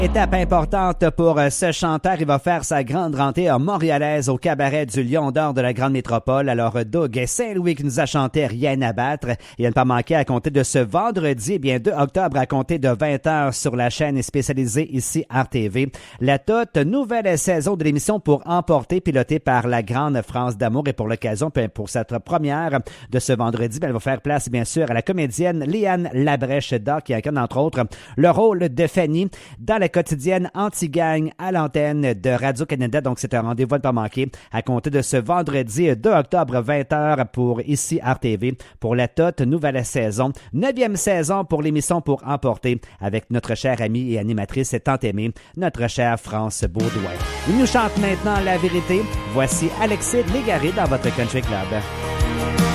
Étape importante pour ce chanteur. Il va faire sa grande rentrée montréalaise au cabaret du Lion d'Or de la Grande Métropole. Alors, Doug Saint-Louis qui nous a chanté Rien à battre. Il n'a pas manqué à compter de ce vendredi, 2 octobre, à compter de 20h sur la chaîne spécialisée ici RTV. La toute nouvelle saison de l'émission Pour emporter, pilotée par la Grande France d'amour. Et pour l'occasion, pour cette première de ce vendredi, elle va faire place, bien sûr, à la comédienne Liane Labrèche-Dac, qui incarne, entre autres, le rôle de Fanny dans la quotidienne Anti-Gang à l'antenne de Radio-Canada. Donc, c'est un rendez-vous à ne pas manquer à compter de ce vendredi 2 octobre, 20h pour ici RTV pour la toute nouvelle saison. 9e saison pour l'émission Pour emporter avec notre chère amie et animatrice tant aimée, notre chère France Baudouin. Il nous chante maintenant La Vérité. Voici Alexis Légaré dans votre Country Club.